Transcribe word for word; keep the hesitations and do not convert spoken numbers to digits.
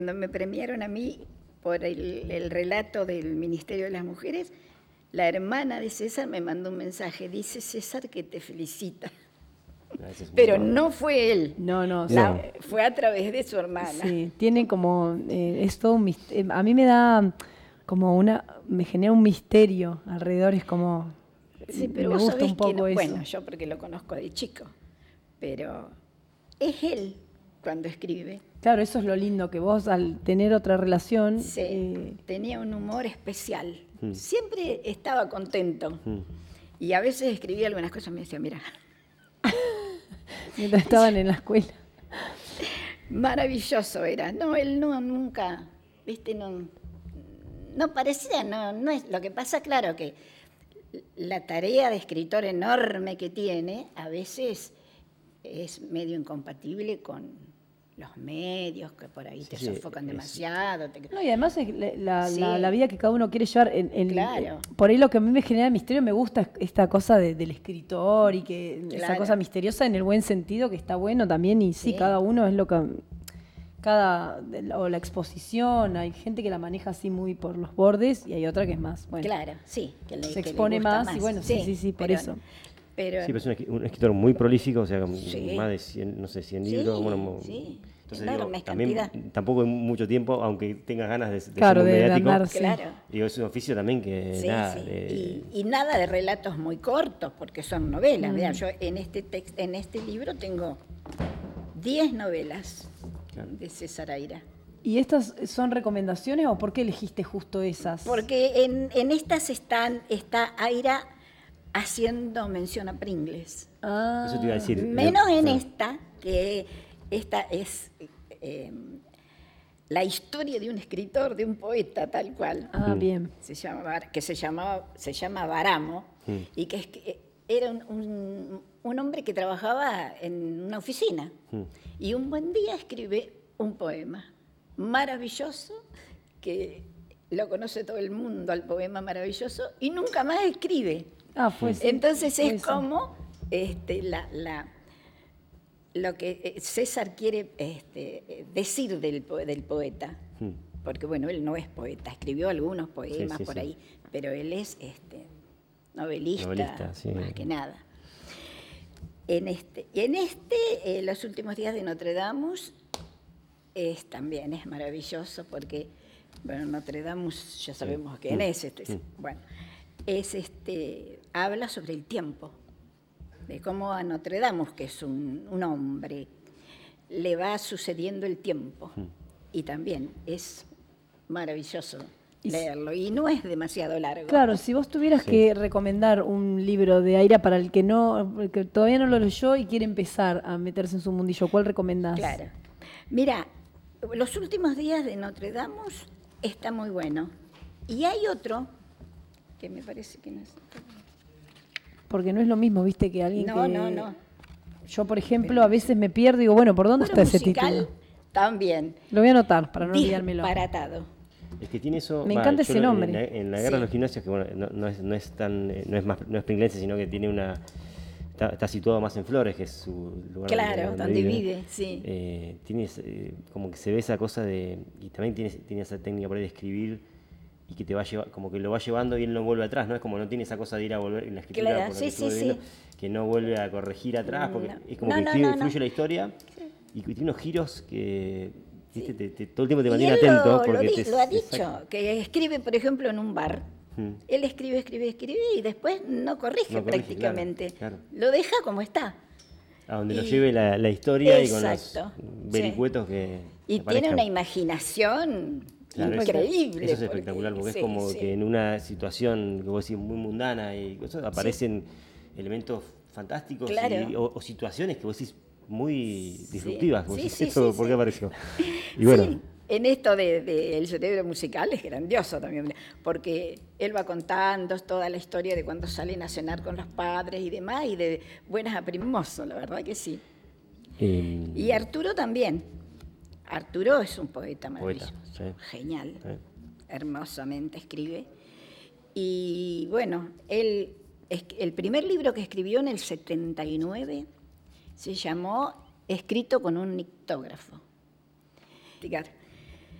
Cuando me premiaron a mí por el, el relato del Ministerio de las Mujeres, la hermana de César me mandó un mensaje. Dice César que te felicita. Gracias, Pero mamá. no fue él. No, no, La- no. Fue a través de su hermana. Sí, tiene como, eh, es todo un mis- eh, a mí me da como una, me genera un misterio alrededor, es como, Sí, pero me vos gusta sabés un poco que no, eso. bueno, yo porque lo conozco de chico, pero es él cuando escribe. Claro, eso es lo lindo, que vos al tener otra relación, Sí, eh, tenía un humor especial. Mm. Siempre estaba contento. Mm. Y a veces escribía algunas cosas y me decía, mira, mientras estaban en la escuela. maravilloso era. No, él no, nunca, viste, no, no parecía, no, no es. Lo que pasa, claro, que la tarea de escritor enorme que tiene, a veces es medio incompatible con los medios, que por ahí Sí, te sí, sofocan es- demasiado. te- No, y además es la, la- Sí. la- la vida que cada uno quiere llevar. En, en- Claro. Por ahí lo que a mí me genera misterio, me gusta esta cosa de- del escritor y que esa Claro. cosa misteriosa en el buen sentido, que está bueno también. Y sí, Sí. cada uno es lo que... Cada, o la exposición, hay gente que la maneja así muy por los bordes y hay otra que es más, bueno, Claro, sí. Que le, se que le expone gusta más, y bueno, sí, sí, sí, por pero- eso. Pero, Sí, pero es un, esqui- un escritor muy prolífico, o sea, con Sí. más de cien, no sé, cien Sí, libros. Bueno, mo- sí, entonces enormes digo, también cantidad. tampoco en mucho tiempo, aunque tengas ganas de, de Claro, ser muy de mediático, andar, sí. claro. digo, es un oficio también que Sí, nada, sí. eh, Y, y nada de relatos muy cortos, porque son novelas. Mm. Vean, yo en este, text, en este libro tengo diez novelas Claro. de César Aira. ¿Y estas son recomendaciones o por qué elegiste justo esas? Porque en, en estas están, está Aira haciendo mención a Pringles. Ah, eso te iba a decir. Menos eh, en claro. esta, que esta es eh, la historia de un escritor, de un poeta, tal cual. ah, bien. Se llama, Bar- que se, llamaba, se llama Baramo, Mm. y que, es que era un, un- un hombre que trabajaba en una oficina. Mm. Y un buen día escribe un poema maravilloso, que lo conoce todo el mundo, al poema maravilloso, y nunca más escribe. Ah, fue sí, Entonces fue es eso. como este, la, la- lo que eh, César quiere este, decir del, po- del poeta. Mm. Porque bueno, él no es poeta, escribió algunos poemas sí, por sí. ahí, pero él es este, novelista, Novelista, sí. más que nada. En este, y en este eh, Los últimos días de Notre Dame es también es maravilloso porque, bueno, Notre Dame ya sabemos quién Mm. es, este, Mm. bueno, es este, habla sobre el tiempo, de cómo a Notre Dame, que es un, un hombre, le va sucediendo el tiempo. Mm. Y también es maravilloso Y s- leerlo. Y no es demasiado largo. Claro, si vos tuvieras Sí. que recomendar un libro de Aira para el que no, el que todavía no lo leyó y quiere empezar a meterse en su mundillo, ¿cuál recomendás? Claro. Mira, Los últimos días de Notre Dame está muy bueno. Y hay otro que me parece que no es. Porque no es lo mismo, viste, que alguien No, que... no, no. Yo, por ejemplo, a veces me pierdo y digo, bueno, ¿por dónde Bueno, está ese musical título? también. Lo voy a anotar para no olvidármelo. Disparatado. Es que tiene eso. Me va, encanta yo ese lo- nombre. En la, en la guerra Sí. de los gimnasios, que bueno, no, no es, no es tan, eh, no es más, no es pringlense, sino que tiene una, está, está situado más en Flores, que es su lugar Claro, donde vive, sí. Eh, tiene ese, eh, como que se ve esa cosa de, y también tiene, tiene esa técnica por ahí de escribir y que te va lleva, como que lo va llevando y él no vuelve atrás, ¿no? Es como no tiene esa cosa de ir a volver en la escritura, Claro, por lo sí, que sí, estuve sí. viendo, que no vuelve a corregir atrás, porque No. es como No, que no, escribe, no, no. fluye la historia y que tiene unos giros que ¿viste? Te- te- todo el tiempo te Y mantiene él atento. lo, lo porque di- te- lo ha exacto. dicho, que escribe, por ejemplo, en un bar. Mm. Él escribe, escribe, escribe y después no corrige, No corrige, prácticamente. claro, claro. Lo deja como está. A donde lo Y- lleve la, la historia Exacto, y con los vericuetos que Y que tiene aparezcan. una imaginación Claro, eso- increíble. Eso es porque- espectacular, porque sí, es como sí. que en una situación que vos decís muy mundana y cosas, aparecen elementos fantásticos y- Claro. o, o situaciones que vos decís muy disruptivas. Vos Sí, decís, sí, ¿esto sí, por sí. qué apareció? Y bueno, Sí, en esto del de, el cerebro musical es grandioso también, porque él va contando toda la historia de cuando salen a cenar con los padres y demás, y de buenas a primoso, la verdad que sí. eh, Y Arturo también. Arturo es un poeta Poeta, maravilloso, sí. genial, eh, hermosamente escribe. Y bueno, él, es- el primer libro que escribió en el setenta y nueve se llamó Escrito con un nictógrafo.